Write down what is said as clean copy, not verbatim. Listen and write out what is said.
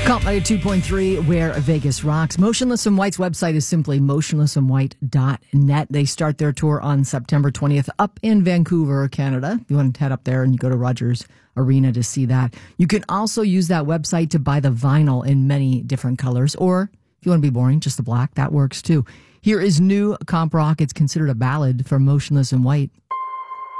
Comp 92.3, where Vegas rocks. Motionless in White's website is simply motionlessinwhite.net. They start their tour on September 20th up in Vancouver, Canada. If you want to head up there and you go to Rogers Arena to see that. You can also use that website to buy the vinyl in many different colors. Or if you want to be boring, just the black, that works too. Here is new comp rock. It's considered a ballad for Motionless in White.